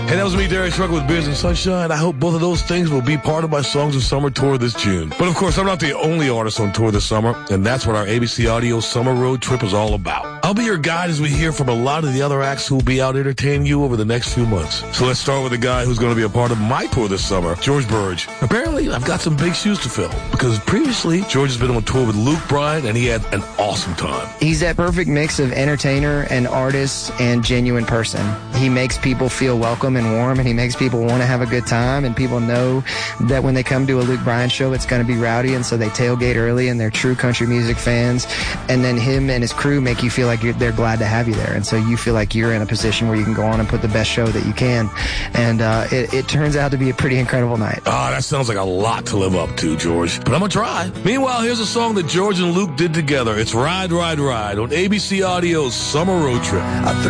Hey, that was me, Darius Rucker with Beers and Sunshine. I hope both of those things will be part of my Songs of Summer tour this June. But of course, I'm not the only artist on tour this summer, and that's what our ABC Audio Summer Road Trip is all about. I'll be your guide as we hear from a lot of the other acts who will be out entertaining you over the next few months. So let's start with a guy who's going to be a part of my tour this summer, George Burge. Apparently, I've got some big shoes to fill, because previously, George has been on tour with Luke Bryan, and he had an awesome time. He's that perfect mix of entertainer and artist and genuine person. He makes people feel welcome and warm, and he makes people want to have a good time, and people know that when they come to a Luke Bryan show, it's going to be rowdy, and so they tailgate early, and they're true country music fans, and then him and his crew make you feel like they're glad to have you there, and so you feel like you're in a position where you can go on and put the best show that you can, and it turns out to be a pretty incredible night. Ah, that sounds like a lot to live up to, George, but I'm going to try. Meanwhile, here's a song that George and Luke did together. It's Ride, Ride, Ride on ABC Audio's Summer Road Trip.